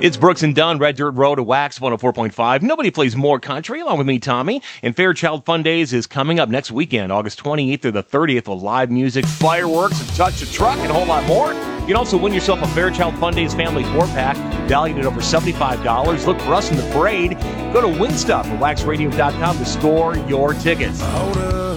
It's Brooks and Dunn, Red Dirt Road at Wax 104.5. Nobody plays more country, along with me, Tommy. And Fairchild Fun Days is coming up next weekend, August 28th through the 30th, with live music, fireworks, a touch of truck, and a whole lot more. You can also win yourself a Fairchild Fun Days family 4-pack, valued at over $75. Look for us in the parade. Go to Winstuff at waxradio.com to score your tickets.